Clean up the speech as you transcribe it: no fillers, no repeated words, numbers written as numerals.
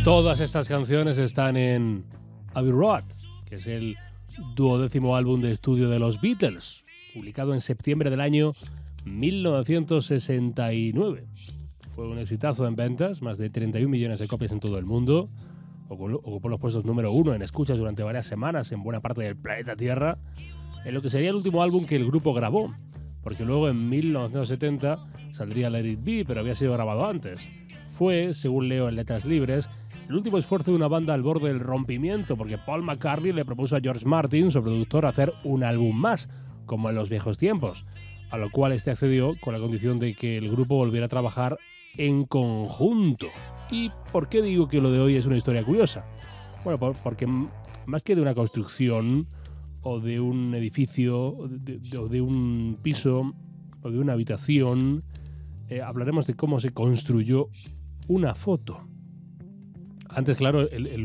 Todas estas canciones están en Abbey Road, que es el 12º álbum de estudio de los Beatles, publicado en septiembre del año 1969. Fue un exitazo en ventas, más de 31 millones de copias en todo el mundo. Ocupó los puestos número 1 en escuchas durante varias semanas en buena parte del planeta Tierra, en lo que sería el último álbum que el grupo grabó, porque luego en 1970 saldría Let It Be, pero había sido grabado antes. Fue, según leo en Letras Libres, el último esfuerzo de una banda al borde del rompimiento, porque Paul McCartney le propuso a George Martin, su productor, hacer un álbum más, como en los viejos tiempos, a lo cual este accedió con la condición de que el grupo volviera a trabajar en conjunto. ¿Y por qué digo que lo de hoy es una historia curiosa? Bueno, porque más que de una construcción o de un edificio o de un piso o de una habitación, hablaremos de cómo se construyó una foto. Antes, claro, el